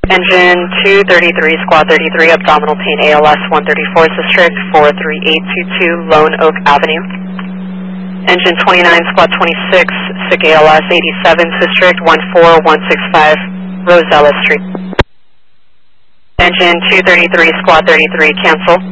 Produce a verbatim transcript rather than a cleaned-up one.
Engine two thirty-three, Squad thirty-three, abdominal pain A L S one thirty-four, District four three eight two two, Lone Oak Avenue. Engine twenty-nine, Squad twenty-six, sick A L S eighty-seven, District one four one six five, Rosella Street. Engine two thirty-three, Squad thirty-three, cancel.